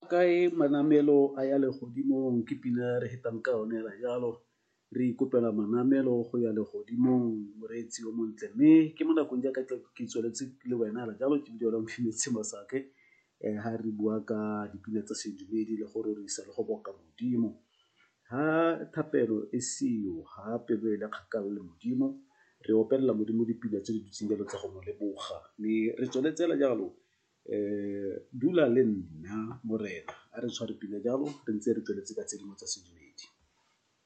kae manamelo a ya legodimong ke pina re hetang ka yone la jalo re ikopela manamelo go ya legodimong moreetsi o montle mme ke mo nakong jaaka ke tsweletse le wena la jalo ke bidiwa la Mofimetse Masake ha re bua ka dipina tsa sedumedi le go rorisa le go boka modimo ha thapelo e seo ha pelo e le kgakala le modimo re opelela modimo dipina tse di dutseng jalo tsa go mo leboga mme re tsweletse la jalo dula le nna morena a re tshware pina jalo re ntse re tsweletse ka tse dingwe tsa sedumedi.